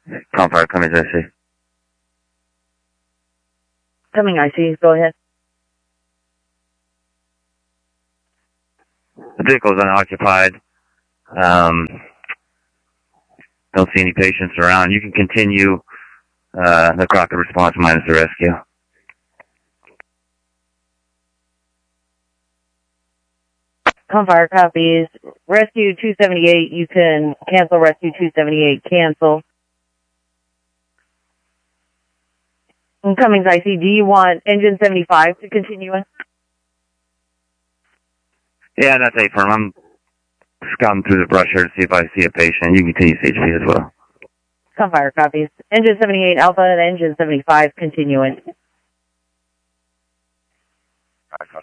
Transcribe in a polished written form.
Comfire, Cummings IC. Coming IC, go ahead. The vehicle is unoccupied. Don't see any patients around. You can continue the Crockett response minus the rescue. Comfire copies. Rescue 278, you can cancel Rescue 278, cancel. And Cummings IC, do you want engine 75 to continue in? Yeah, that's A-firm. I'm scouting through the brush here to see if I see a patient. You can continue CHP as well. Comfire copies. Engine 78 Alpha and engine 75 continuing.